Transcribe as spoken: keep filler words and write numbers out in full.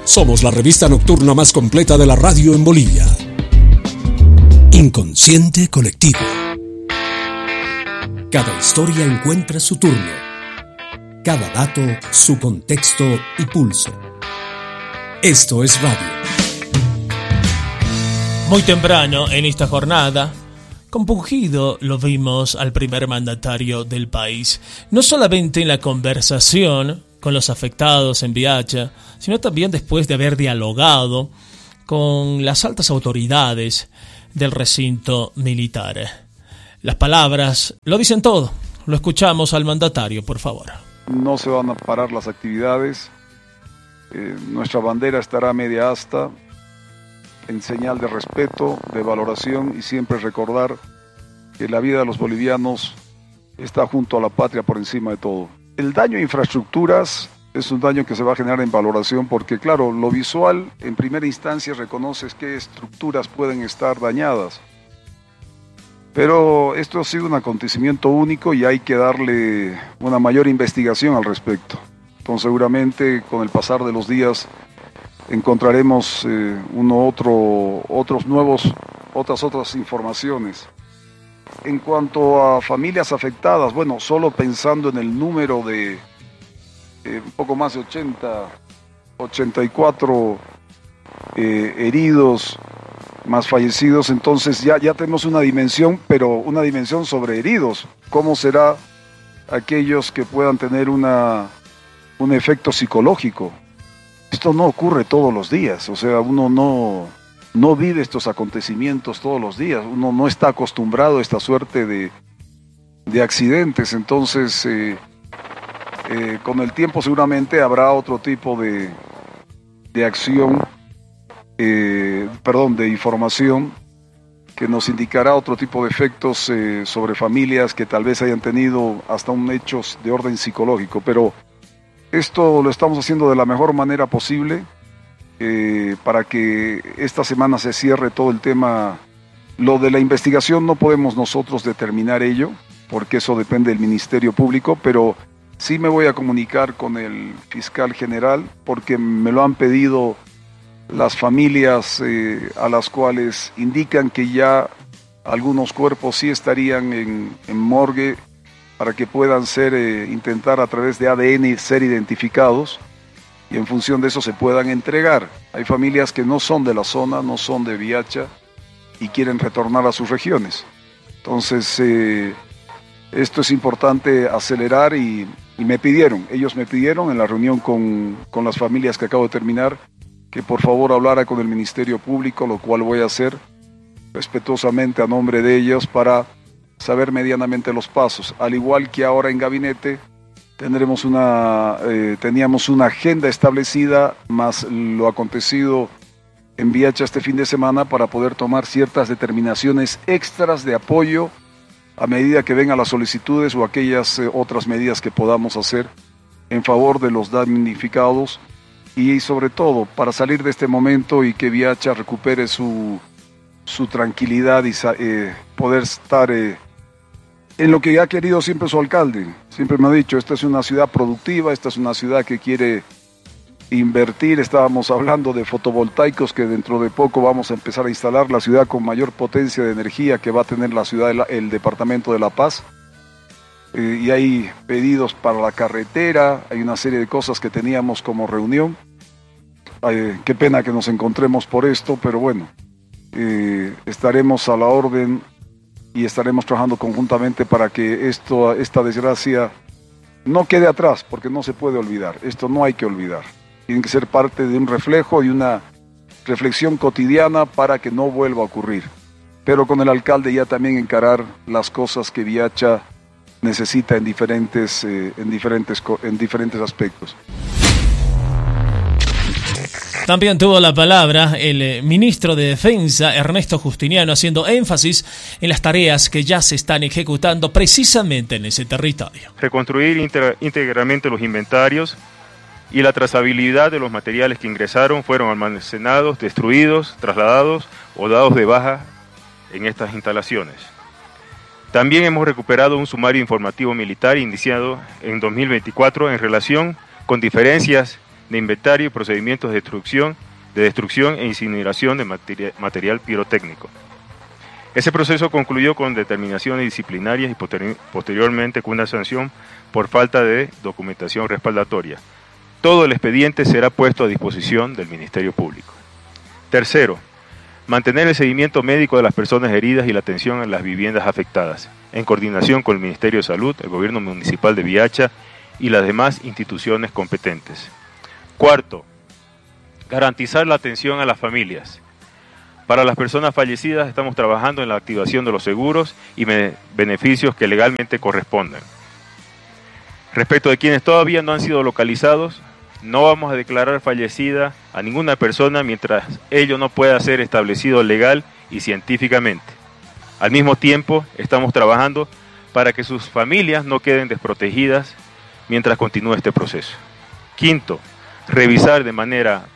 Somos la revista nocturna más completa de la radio en Bolivia. Inconsciente colectivo. Cada historia encuentra su turno. Cada dato, su contexto y pulso. Esto es radio. Muy temprano en esta jornada, compungido lo vimos al primer mandatario del país, no solamente en la conversación con los afectados en Viacha, sino también después de haber dialogado con las altas autoridades del recinto militar. Las palabras lo dicen todo. Lo escuchamos al mandatario, por favor. No se van a parar las actividades. Eh, nuestra bandera estará media asta, en señal de respeto, de valoración y siempre recordar que la vida de los bolivianos está junto a la patria por encima de todo. El daño a infraestructuras es un daño que se va a generar en valoración porque, claro, lo visual en primera instancia reconoces qué estructuras pueden estar dañadas. Pero esto ha sido un acontecimiento único y hay que darle una mayor investigación al respecto. Entonces seguramente con el pasar de los días encontraremos eh, uno otro, otros nuevos, otras otras informaciones. En cuanto a familias afectadas, bueno, solo pensando en el número de eh, un poco más de ochenta, ochenta y cuatro eh, heridos, más fallecidos, entonces ya, ya tenemos una dimensión, pero una dimensión sobre heridos. ¿Cómo será aquellos que puedan tener una, un efecto psicológico? Esto no ocurre todos los días, o sea, uno no, no vive estos acontecimientos todos los días, uno no está acostumbrado a esta suerte de, de accidentes, entonces eh, eh, con el tiempo seguramente habrá otro tipo de, de acción, eh, perdón, de información que nos indicará otro tipo de efectos eh, sobre familias que tal vez hayan tenido hasta un hechos de orden psicológico, pero esto lo estamos haciendo de la mejor manera posible eh, para que esta semana se cierre todo el tema. Lo de la investigación no podemos nosotros determinar ello, porque eso depende del Ministerio Público, pero sí me voy a comunicar con el fiscal general, porque me lo han pedido las familias eh, a las cuales indican que ya algunos cuerpos sí estarían en, en morgue, para que puedan ser, eh, intentar a través de A D N ser identificados y en función de eso se puedan entregar. Hay familias que no son de la zona, no son de Viacha y quieren retornar a sus regiones. Entonces, eh, esto es importante acelerar y, y me pidieron, ellos me pidieron en la reunión con, con las familias que acabo de terminar, que por favor hablara con el Ministerio Público, lo cual voy a hacer respetuosamente a nombre de ellos para saber medianamente los pasos. Al igual que ahora en gabinete tendremos una, eh, teníamos una agenda establecida más lo acontecido en Viacha este fin de semana para poder tomar ciertas determinaciones extras de apoyo a medida que vengan las solicitudes o aquellas eh, otras medidas que podamos hacer en favor de los damnificados y sobre todo para salir de este momento y que Viacha recupere su, su tranquilidad y eh, poder estar eh, en lo que ha querido siempre su alcalde. Siempre me ha dicho, esta es una ciudad productiva, esta es una ciudad que quiere invertir. Estábamos hablando de fotovoltaicos que dentro de poco vamos a empezar a instalar, la ciudad con mayor potencia de energía que va a tener la ciudad, de la, el departamento de La Paz. Eh, y hay pedidos para la carretera, hay una serie de cosas que teníamos como reunión. Eh, qué pena que nos encontremos por esto, pero bueno, eh, estaremos a la orden y estaremos trabajando conjuntamente para que esto, esta desgracia no quede atrás, porque no se puede olvidar. Esto no hay que olvidar. Tiene que ser parte de un reflejo y una reflexión cotidiana para que no vuelva a ocurrir. Pero con el alcalde ya también encarar las cosas que Viacha necesita en diferentes, eh, en diferentes, en diferentes aspectos. También tuvo la palabra el ministro de Defensa, Ernesto Justiniano, haciendo énfasis en las tareas que ya se están ejecutando precisamente en ese territorio. Reconstruir íntegramente los inventarios y la trazabilidad de los materiales que ingresaron, fueron almacenados, destruidos, trasladados o dados de baja en estas instalaciones. También hemos recuperado un sumario informativo militar iniciado en dos mil veinticuatro en relación con diferencias de inventario y procedimientos de destrucción, de destrucción e incineración de materia, material pirotécnico. Ese proceso concluyó con determinaciones disciplinarias y posteri- posteriormente con una sanción por falta de documentación respaldatoria. Todo el expediente será puesto a disposición del Ministerio Público. Tercero, mantener el seguimiento médico de las personas heridas y la atención en las viviendas afectadas, en coordinación con el Ministerio de Salud, el Gobierno Municipal de Viacha y las demás instituciones competentes. Cuarto, garantizar la atención a las familias. Para las personas fallecidas estamos trabajando en la activación de los seguros y beneficios que legalmente corresponden. Respecto de quienes todavía no han sido localizados, no vamos a declarar fallecida a ninguna persona mientras ello no pueda ser establecido legal y científicamente. Al mismo tiempo, estamos trabajando para que sus familias no queden desprotegidas mientras continúe este proceso. Quinto, revisar de manera